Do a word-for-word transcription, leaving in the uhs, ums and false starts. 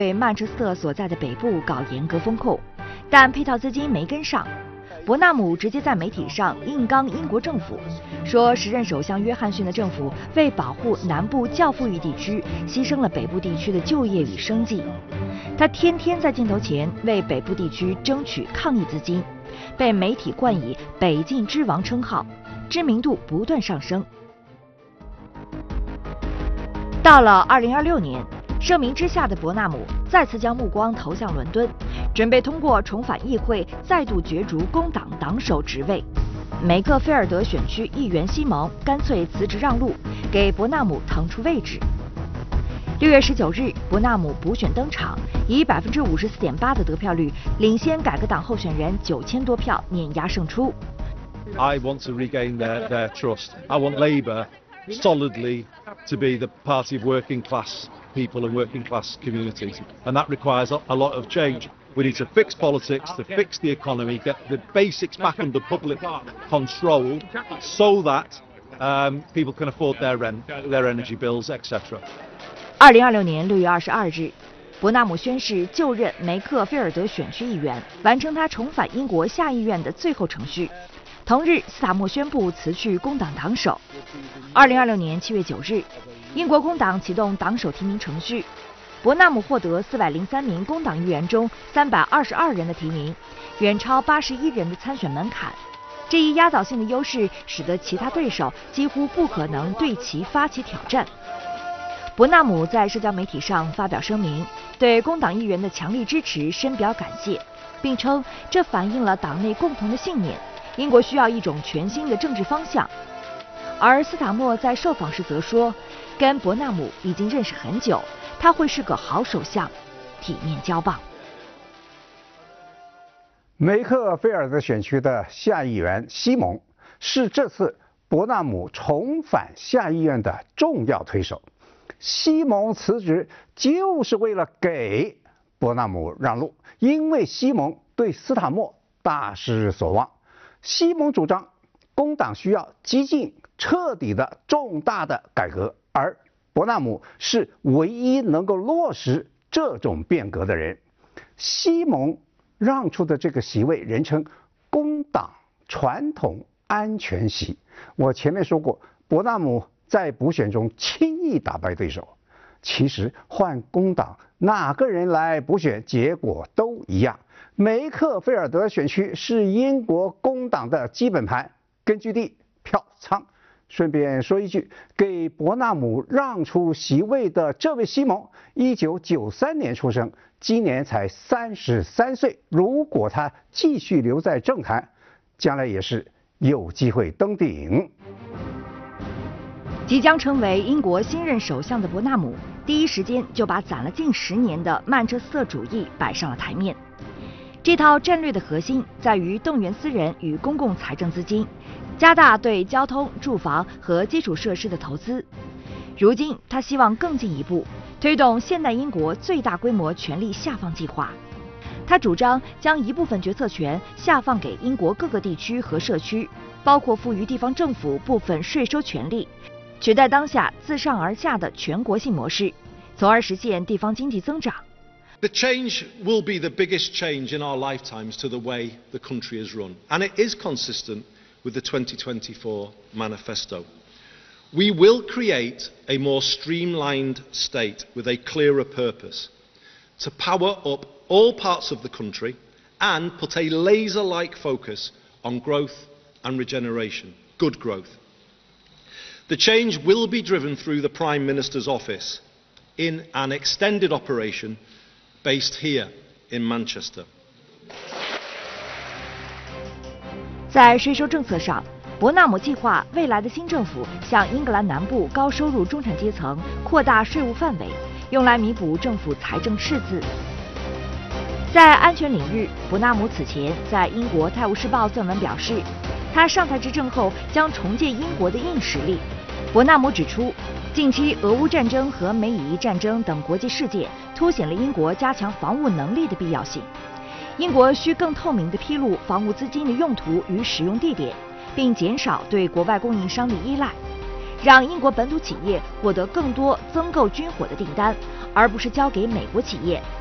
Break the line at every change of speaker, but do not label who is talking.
对曼彻斯特所在的北部搞严格风控，但配套资金没跟上。伯纳姆直接在媒体上硬刚英国政府，说时任首相约翰逊的政府为保护南部较富裕地区，牺牲了北部地区的就业与生计。他天天在镜头前为北部地区争取抗疫资金，被媒体冠以“北境之王”称号，知名度不断上升。到了二零二六年。盛名之下的伯纳姆再次将目光投向伦敦，准备通过重返议会再度角逐工党党首职位。梅克菲尔德选区议员西蒙干脆辞职让路，给伯纳姆腾出位置。六月十九日，伯纳姆补选登场，以百分之五十四点八的得票率领先改革党候选人九千多票，碾压胜出。
I want to regain their their trust. I want Labour solidly to be the party of working class people and working class communities, and that requires a, a lot of change. We need to fix politics, to fix the economy, get the basics back under public control, so that um, people can afford their rent, their energy bills, et cetera.
二零二六年六月二十二日，伯纳姆宣誓就任梅克菲尔德选区议员，完成他重返英国下议院的最后程序。同日，斯塔默宣布辞去工党党首。二零二六年七月九日。英国工党启动党首提名程序，伯纳姆获得四百零三名工党议员中三百二十二人的提名，远超八十一人的参选门槛。这一压倒性的优势使得其他对手几乎不可能对其发起挑战。伯纳姆在社交媒体上发表声明，对工党议员的强力支持深表感谢，并称这反映了党内共同的信念：英国需要一种全新的政治方向。而斯塔默在受访时则说，跟伯纳姆已经认识很久，他会是个好首相，体面交棒。
梅克菲尔德选区的下议员西蒙是这次伯纳姆重返下议院的重要推手。西蒙辞职就是为了给伯纳姆让路，因为西蒙对斯塔默大失所望。西蒙主张工党需要激进彻底的重大的改革，而伯纳姆是唯一能够落实这种变革的人。西蒙让出的这个席位人称工党传统安全席。我前面说过，伯纳姆在补选中轻易打败对手，其实换工党哪个人来补选，结果都一样。梅克菲尔德选区是英国工党的基本盘根据地票仓。顺便说一句，给伯纳姆让出席位的这位西蒙，一九九三年出生，今年才三十三岁。如果他继续留在政坛，将来也是有机会登顶。
即将成为英国新任首相的伯纳姆，第一时间就把攒了近十年的曼彻斯特主义摆上了台面。这套战略的核心在于动员私人与公共财政资金，加大对交通、住房和基础设施的投资。如今，他希望更进一步推动现代英国最大规模权力下放计划。他主张将一部分决策权下放给英国各个地区和社区，包括赋予地方政府部分税收权力，取代当下自上而下的全国性模式，从而实现地方经济增长。
The change will be the biggest change in our lifetimes to the way the country is run, and it is consistent with the twenty twenty-four manifesto. We will create a more streamlined state with a clearer purpose to power up all parts of the country and put a laser-like focus on growth and regeneration, good growth. The change will be driven through the Prime Minister's office in an extended operation based here in Manchester.
在税收政策上，伯纳姆计划未来的新政府向英格兰南部高收入中产阶层扩大税务范围，用来弥补政府财政赤字。在安全领域，伯纳姆此前在英国《泰晤士报》撰文表示，他上台执政后将重建英国的硬实力。伯纳姆指出，近期俄乌战争和美以伊战争等国际事件凸显了英国加强防务能力的必要性。英国需更透明地披露防务资金的用途与使用地点，并减少对国外供应商的依赖。 让英国本土企业获得更多增购军火的订单，而不是交给美国企业。